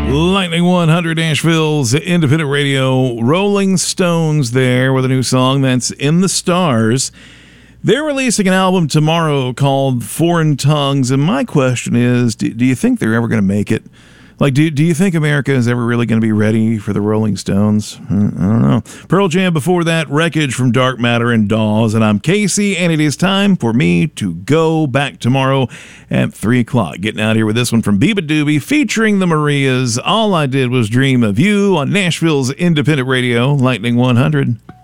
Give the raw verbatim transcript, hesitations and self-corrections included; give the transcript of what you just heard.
Lightning one hundred, Nashville's independent radio. Rolling Stones there with a new song that's In the Stars. They're releasing an album tomorrow called Foreign Tongues, and my question is, do, do you think they're ever going to make it? Like, do, do you think America is ever really going to be ready for the Rolling Stones? I don't know. Pearl Jam before that, Wreckage from Dark Matter and Dawes, and I'm Casey, and it is time for me to go back tomorrow at three o'clock. Getting out here with this one from Biba Doobie featuring the Marias. All I Did Was Dream of You on Nashville's independent radio, Lightning one hundred.